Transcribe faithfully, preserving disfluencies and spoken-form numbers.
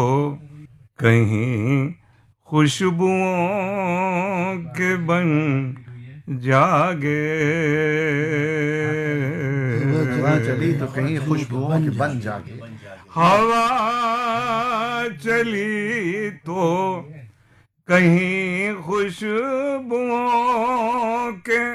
कहीं खुशबुओं के बन जागे, हवा चली तो कहीं खुशबुओं के बन जागे, हवा चली तो कहीं खुशबुओं के